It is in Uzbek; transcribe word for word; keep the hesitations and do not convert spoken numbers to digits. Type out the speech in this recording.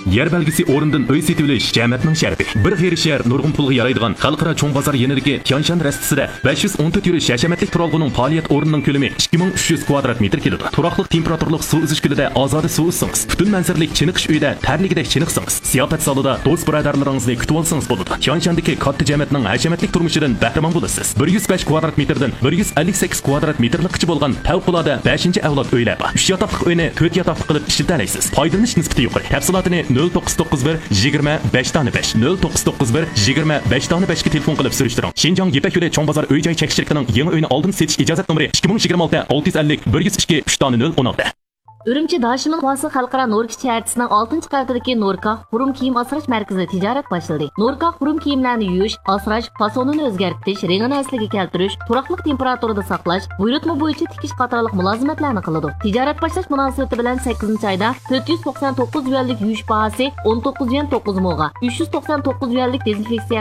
yer belgisi o'rindan uy setib olish jamoatning sharti. Bir xeri shahar nurg'un pulga yaraydigan xalqaro cho'ng bozor yeniligi Tianshan rastasida besh yuz o'n to'rt yurish hashamatlik turalg'uning faoliyat o'rnining ko'lami ikki ming uch yuz kvadrat metr keladi. Turaqliq temperaturlik suv uzish kulida ozoda suv uzsangiz, butun manzaralik chiniqish uyida tarligidek chiniqsangiz, ziyofat zalida do'st birodarlaringizni kutib olsangiz bo'ladi. Tianshandagi katta jamoatning hashamatlik turmushidan bahramand bo'lasiz. bir yuz besh kvadrat metrdan bir yuz ellik sakkiz kvadrat metrlikcha bo'lgan favqulodda beshinchi avlod uylar bor. uch yotoqli uyni to'rt yotoqli qilib ishlatalaysiz. Foydalanish nisbati yuqori. Tafsilotini nol to'qqiz to'qqiz bir yigirma besh besh nol to'qqiz to'qqiz bir yigirma besh besh ga telefon qilib surishtiring. Shinjong Yepak yo'li cho'ng bozor uy-joy chekishligining yangi uyini oldin setish ijozat nomeri ikki ming yigirma olti olti yuz ellik bir yuz ikki uch nol o'n olti. Ürümçi Daşımın Fası Xalqara Norka şəhərçisinin altıncı qavatidagi Norka Xurum kiyim asrash markazida tijorat boshladi. Norka Xurum kiyimlarni yuyish, asrash, fasonini o'zgartirish, rangini asliga keltirish, turaqliq temperaturada saqlash, buyurtma bo'yicha tikish qatorliq mulozimatlarni qiladi. Tijorat boshlash munosabati bilan sakkizinchi oyda to'rt yuz to'qson to'qqiz yuanlik yuyish bahasi o'n to'qqiz yuan to'qqiz mo'ga, uch yuz to'qson to'qqiz yuanlik dezinfeksiya